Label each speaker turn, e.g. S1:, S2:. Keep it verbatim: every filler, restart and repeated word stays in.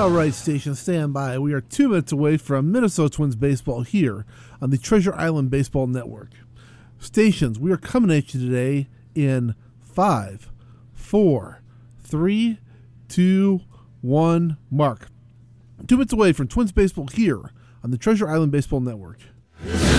S1: All right, station, stand by. We are two minutes away from Minnesota Twins baseball here on the Treasure Island Baseball Network. Stations, we are coming at you today in five, four, three, two, one, mark. Two minutes away from Twins baseball here on the Treasure Island Baseball Network.